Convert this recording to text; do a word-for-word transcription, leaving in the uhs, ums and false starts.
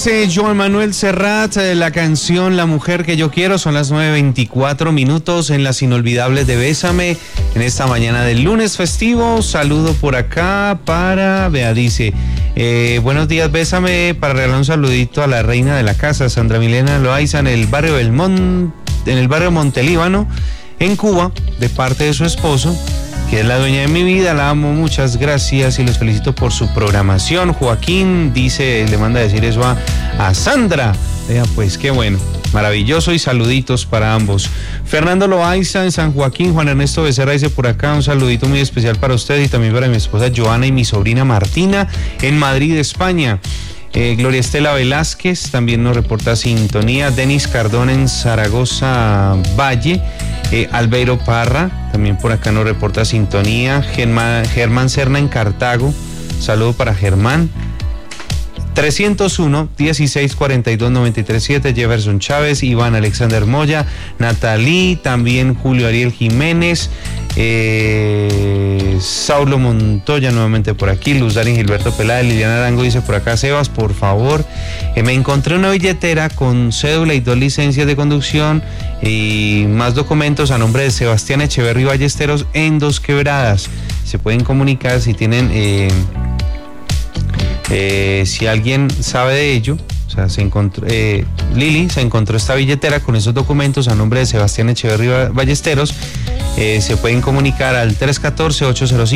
dice Joan Manuel Serrat, eh, la canción La Mujer que yo quiero. Son las nueve veinticuatro minutos en las inolvidables de Bésame, en esta mañana del lunes festivo. Saludo por acá para, vea, dice, eh, buenos días, Bésame, para regalar un saludito a la reina de la casa, Sandra Milena Loaiza, en el barrio del Mon, en el barrio Montelíbano, en Cuba, de parte de su esposo, que es la dueña de mi vida. La amo, muchas gracias y los felicito por su programación. Joaquín dice, le manda a decir eso a, a Sandra. Vea, pues qué bueno, maravilloso, y saluditos para ambos. Fernando Loaiza en San Joaquín. Juan Ernesto Becerra dice por acá, un saludito muy especial para usted y también para mi esposa Joana y mi sobrina Martina en Madrid, España. Eh, Gloria Estela Velázquez también nos reporta sintonía. Denis Cardona en Zaragoza Valle. Eh, Albeiro Parra también por acá nos reporta sintonía. Germán, Germán Serna en Cartago. Saludo para Germán. trescientos uno, dieciséis, cuarenta y dos, noventa y tres, siete. Jefferson Chávez, Iván Alexander Moya, Natalí, también Julio Ariel Jiménez, eh, Saulo Montoya nuevamente por aquí, Luz Darín Gilberto Peláez, Liliana Arango dice por acá, Sebas, por favor, eh, me encontré una billetera con cédula y dos licencias de conducción y más documentos a nombre de Sebastián Echeverry Ballesteros en Dos Quebradas. Se pueden comunicar si tienen... Eh, Eh, si alguien sabe de ello, o sea, se encontró, eh, Lili se encontró esta billetera con esos documentos a nombre de Sebastián Echeverry Ballesteros, eh, se pueden comunicar al tres uno cuatro, ocho cero cinco